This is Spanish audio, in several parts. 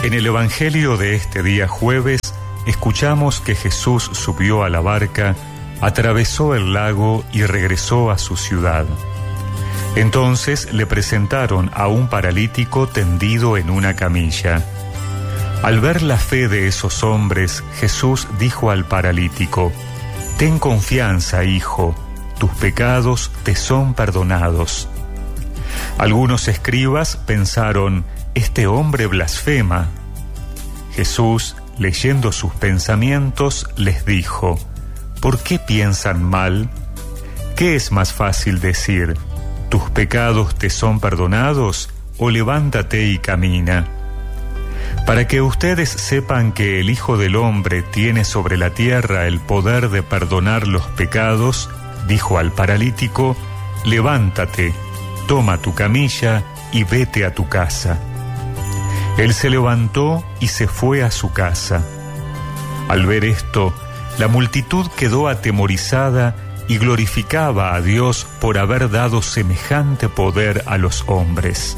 En el Evangelio de este día jueves, escuchamos que Jesús subió a la barca, atravesó el lago y regresó a su ciudad. Entonces le presentaron a un paralítico tendido en una camilla. Al ver la fe de esos hombres, Jesús dijo al paralítico: «Ten confianza, hijo, tus pecados te son perdonados». Algunos escribas pensaron: «Este hombre blasfema». Jesús, leyendo sus pensamientos, les dijo: «¿Por qué piensan mal? ¿Qué es más fácil decir: tus pecados te son perdonados, o levántate y camina? Para que ustedes sepan que el Hijo del Hombre tiene sobre la tierra el poder de perdonar los pecados», dijo al paralítico: «Levántate, toma tu camilla y vete a tu casa». Él se levantó y se fue a su casa. Al ver esto, la multitud quedó atemorizada y glorificaba a Dios por haber dado semejante poder a los hombres.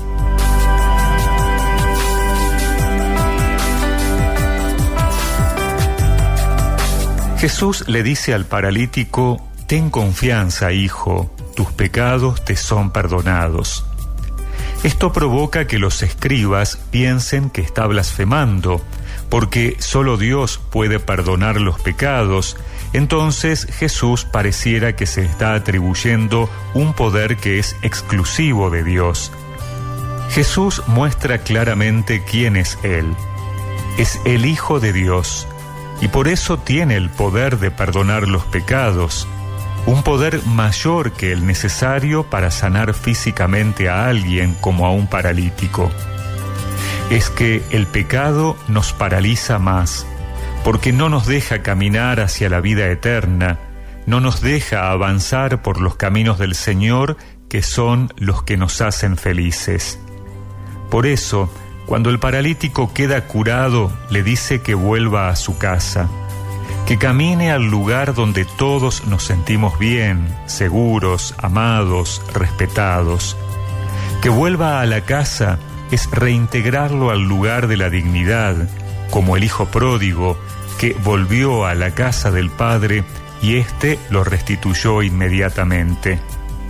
Jesús le dice al paralítico: «Ten confianza, hijo, tus pecados te son perdonados». Esto provoca que los escribas piensen que está blasfemando, porque solo Dios puede perdonar los pecados. Entonces Jesús pareciera que se está atribuyendo un poder que es exclusivo de Dios. Jesús muestra claramente quién es Él. Es el Hijo de Dios, y por eso tiene el poder de perdonar los pecados, un poder mayor que el necesario para sanar físicamente a alguien como a un paralítico. Es que el pecado nos paraliza más, porque no nos deja caminar hacia la vida eterna, no nos deja avanzar por los caminos del Señor, que son los que nos hacen felices. Por eso, cuando el paralítico queda curado, le dice que vuelva a su casa, que camine al lugar donde todos nos sentimos bien, seguros, amados, respetados. Que vuelva a la casa es reintegrarlo al lugar de la dignidad, como el hijo pródigo, que volvió a la casa del padre y éste lo restituyó inmediatamente.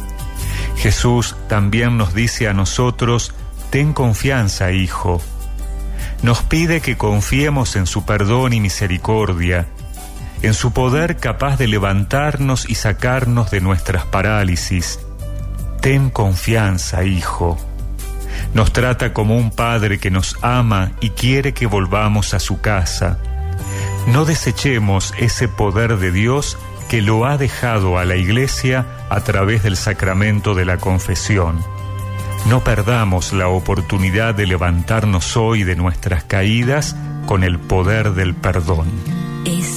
Jesús también nos dice a nosotros: «Ten confianza, hijo». Nos pide que confiemos en su perdón y misericordia, en su poder capaz de levantarnos y sacarnos de nuestras parálisis. Ten confianza, hijo. Nos trata como un padre que nos ama y quiere que volvamos a su casa. No desechemos ese poder de Dios que lo ha dejado a la Iglesia a través del sacramento de la confesión. No perdamos la oportunidad de levantarnos hoy de nuestras caídas con el poder del perdón.